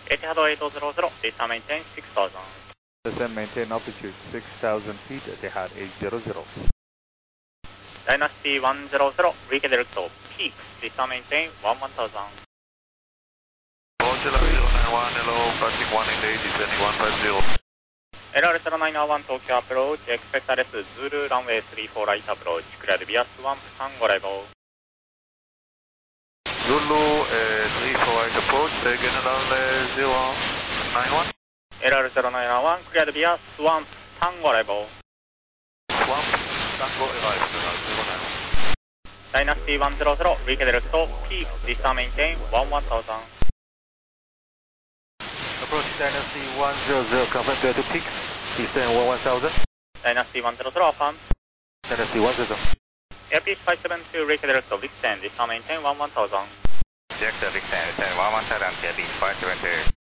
Etihad 800, descend maintain 6000. Descend maintain altitude 6,000 feet, Etihad 800. Dynasty 100, weekend direct peak, descend maintain 1000. Hotel 091, hello, passing 188, descending 150. LR0901 Tokyo approach, expect RS Zulu runway 34 right approach, cleared via Swamp Tango arrival. Zulu 34 right approach, general 091. LR0901 cleared via Swamp Tango arrival. Swamp Tango arrival, 091. Dynasty 100, weekend direct peak, descend maintain 1000. Approach Dynasty 100, confirm to peak, descend 1000. Dynasty 100, affirm. Dynasty 100. Airpeace 572, weekend direct descend, maintain 1000. Director, descend, 1010, Airpeace 572.